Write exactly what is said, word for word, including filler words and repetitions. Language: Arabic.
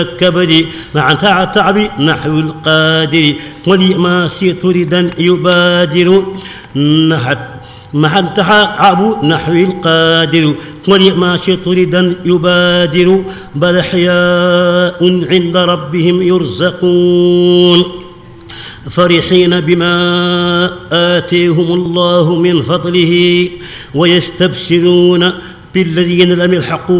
الكبد مع تعب نحو القادر ولما شئت ردا يبادر نحت مع التعب نحو القادر ولما شئت ردا يبادر بل أحياء عند ربهم يرزقون فرحين بما آتيهم الله من فضله ويستبشرون بالذين لم يلحقوا